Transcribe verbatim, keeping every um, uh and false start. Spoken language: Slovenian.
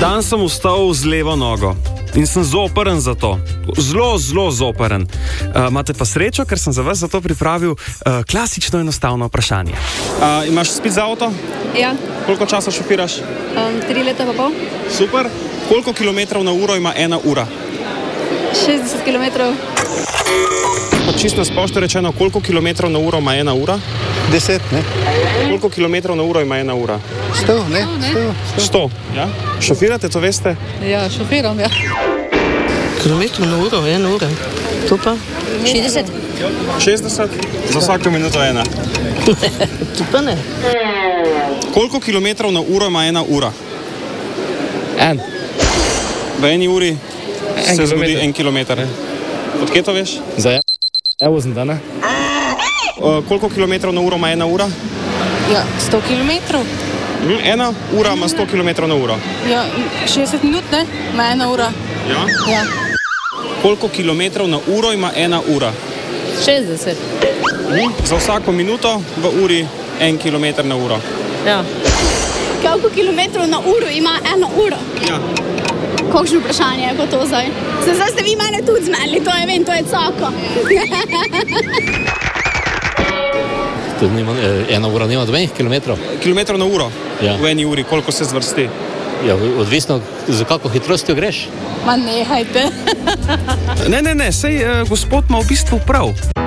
Dan sem vstal z levo nogo in sem zoprn za to. Zelo, zelo zoprn. Uh, imate pa srečo, ker sem za vas zato pripravil uh, klasično enostavno vprašanje. Uh, imaš spit za avto? Ja. Koliko časa šofiraš? Um, tri leta pa pol. Super. Koliko kilometrov na uro ima ena ura? šestdeset kilometrov. Pa čisto splošno rečeno, koliko kilometrov na uro ima ena ura? Deset, ne? Koliko kilometrov na uro ima ena ura? Sto, ne? Sto, Sto. Sto. Ja? Šofirate, to veste? Ja, šofiram, ja. Kilometrov na uro, ena ura. To pa? šestdeset. šestdeset? Za vsako minuto ena. To pa ne. Koliko kilometrov na uro ima ena ura? En. V eni uri En se zgodi kilometer. en kilometer. Odkje to veš? Za evo sem dana. Uh, koliko kilometrov na uro ima ena ura? Ja, sto kilometrov. Hm, ena ura ima sto kilometrov na uro. Ja, šestdeset minut, ne? Ma ena ura. Ja? Ja. Koliko kilometrov na uro ima ena ura? šestdeset. Hm? Za vsako minuto v uri en kilometer na uro. Ja. Koliko kilometrov na uro ima ena ura? Ja. Kakšno vprašanje je pa to zdaj? Se zdaj ste vi mene tudi zmenili, to je vem, to je cako. To nima, ena ura nima dveh kilometrov. Kilometrov na uro? Ja. V eni uri, koliko se zvrsti? Ja, odvisno, za kako hitrostjo greš. Ma nehajte. Ne, ne, ne, sej uh, gospod ima v bistvu prav.